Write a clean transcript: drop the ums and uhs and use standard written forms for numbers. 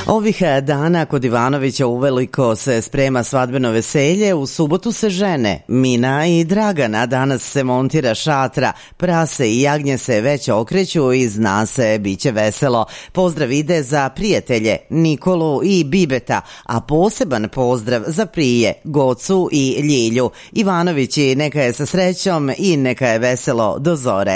Ovih dana kod Ivanovića uveliko se sprema svadbeno veselje, u subotu se žene Mina i Dragana, danas se montira šatra, prase i jagnje se već okreću i zna se, bit će veselo. Pozdrav ide za prijatelje Nikolu i Bibeta, a poseban pozdrav za prije Gocu i Ljilju. Ivanovići, neka je sa srećom i neka je veselo do zore.